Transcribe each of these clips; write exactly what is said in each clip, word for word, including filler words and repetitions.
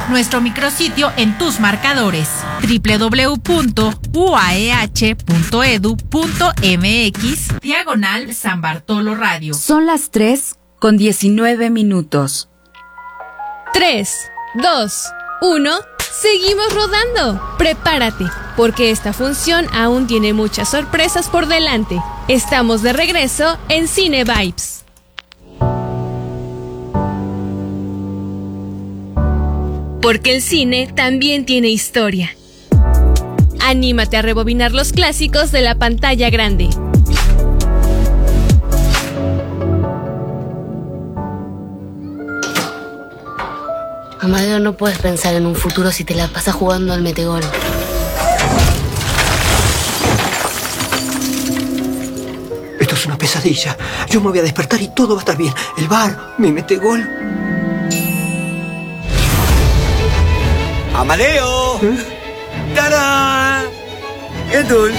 nuestro micrositio en tus marcadores doble u doble u doble u punto u a e hache punto e d u punto m x diagonal San Bartolo Radio. Son las tres con diecinueve minutos. tres, dos, uno, seguimos rodando. Prepárate, porque esta función aún tiene muchas sorpresas por delante. Estamos de regreso en Cine Vibes. Porque el cine también tiene historia. Anímate a rebobinar los clásicos de la pantalla grande. Amadeo, no puedes pensar en un futuro si te la pasas jugando al metegol. Esto es una pesadilla. Yo me voy a despertar y todo va a estar bien. El bar, mi metegol. ¡Amadeo! ¿Eh? ¡Tarán! ¿Qué tal?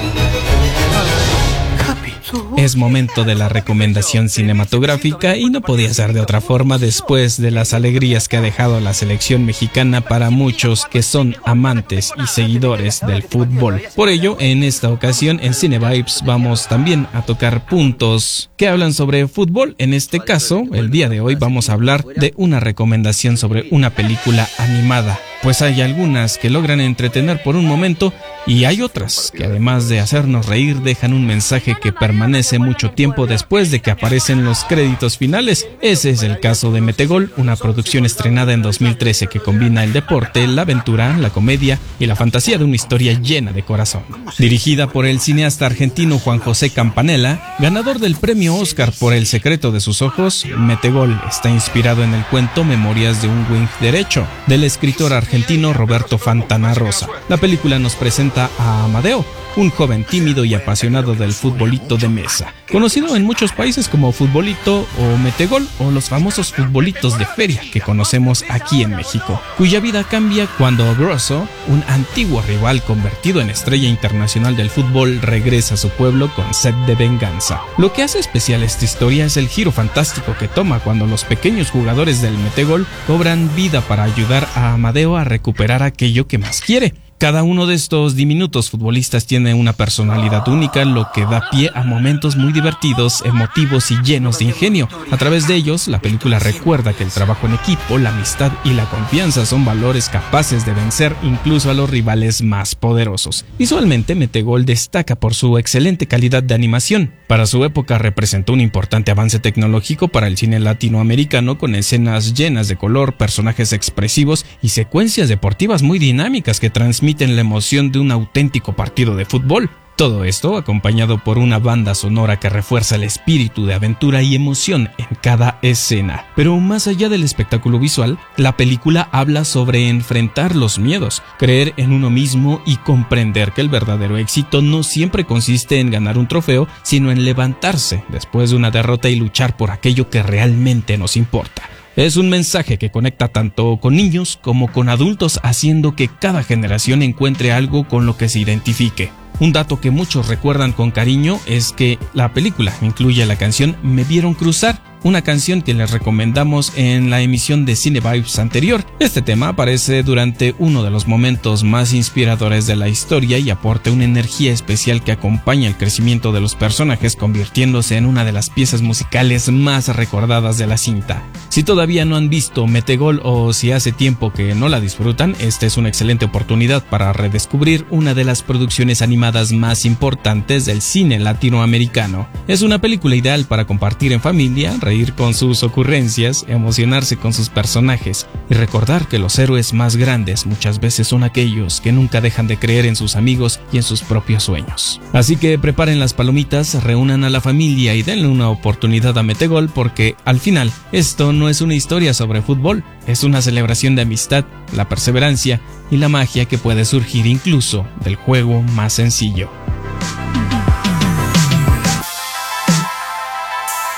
Es momento de la recomendación cinematográfica y no podía ser de otra forma después de las alegrías que ha dejado la selección mexicana para muchos que son amantes y seguidores del fútbol. Por ello, en esta ocasión en Cine Vibes vamos también a tocar puntos que hablan sobre fútbol. En este caso, el día de hoy vamos a hablar de una recomendación sobre una película animada, pues hay algunas que logran entretener por un momento y hay otras que además de hacernos reír dejan un mensaje que permanece mucho tiempo después de que aparecen los créditos finales. Ese es el caso de Metegol, una producción estrenada en dos mil trece que combina el deporte, la aventura, la comedia y la fantasía de una historia llena de corazón. Dirigida por el cineasta argentino Juan José Campanella, ganador del premio Oscar por El secreto de sus ojos, Metegol está inspirado en el cuento Memorias de un wing derecho, del escritor argentino Roberto Fontana Rosa. La película nos presenta a Amadeo, un joven tímido y apasionado del futbolito de mesa, conocido en muchos países como futbolito o metegol o los famosos futbolitos de feria que conocemos aquí en México, cuya vida cambia cuando Grosso, un antiguo rival convertido en estrella internacional del fútbol, regresa a su pueblo con sed de venganza. Lo que hace especial esta historia es el giro fantástico que toma cuando los pequeños jugadores del metegol cobran vida para ayudar a Amadeo a recuperar aquello que más quiere. Cada uno de estos diminutos futbolistas tiene una personalidad única, lo que da pie a momentos muy divertidos, emotivos y llenos de ingenio. A través de ellos, la película recuerda que el trabajo en equipo, la amistad y la confianza son valores capaces de vencer incluso a los rivales más poderosos. Visualmente, Metegol destaca por su excelente calidad de animación. Para su época representó un importante avance tecnológico para el cine latinoamericano, con escenas llenas de color, personajes expresivos y secuencias deportivas muy dinámicas que transmiten la emoción de un auténtico partido de fútbol. Todo esto acompañado por una banda sonora que refuerza el espíritu de aventura y emoción en cada escena. Pero más allá del espectáculo visual, la película habla sobre enfrentar los miedos, creer en uno mismo y comprender que el verdadero éxito no siempre consiste en ganar un trofeo, sino en levantarse después de una derrota y luchar por aquello que realmente nos importa. Es un mensaje que conecta tanto con niños como con adultos, haciendo que cada generación encuentre algo con lo que se identifique. Un dato que muchos recuerdan con cariño es que la película incluye la canción Me Vieron Cruzar, una canción que les recomendamos en la emisión de Cine Vibes anterior. Este tema aparece durante uno de los momentos más inspiradores de la historia y aporta una energía especial que acompaña el crecimiento de los personajes, convirtiéndose en una de las piezas musicales más recordadas de la cinta. Si todavía no han visto Metegol o si hace tiempo que no la disfrutan, esta es una excelente oportunidad para redescubrir una de las producciones animadas más importantes del cine latinoamericano. Es una película ideal para compartir en familia, reír con sus ocurrencias, emocionarse con sus personajes y recordar que los héroes más grandes muchas veces son aquellos que nunca dejan de creer en sus amigos y en sus propios sueños. Así que preparen las palomitas, reúnan a la familia y denle una oportunidad a Metegol, porque al final esto no es una historia sobre fútbol, es una celebración de amistad, la perseverancia y la magia que puede surgir incluso del juego más sencillo.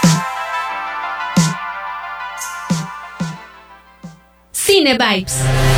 Cine Vibes.